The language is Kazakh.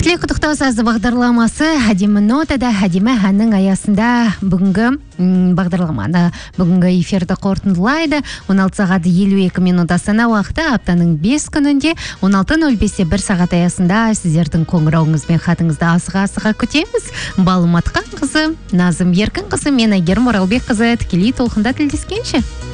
Бақытлы құттықтау сазы бағдарламасы әдемі нотада әдемі әннің аясында бүгінгі бағдарламаны бүгінгі эфирді қорытындылайды. 16 сағат 52 минут Астана уақыты, аптаның 5 күнінде 16:05 1 сағат аясында сіздердің қоңырауыңыз бен хатыңызды асыға күтеміз. Балым Атқан қызы, Назым Еркін қызы, мен Әйгерім Оралбек қызы тікелей толқында тілдескенше.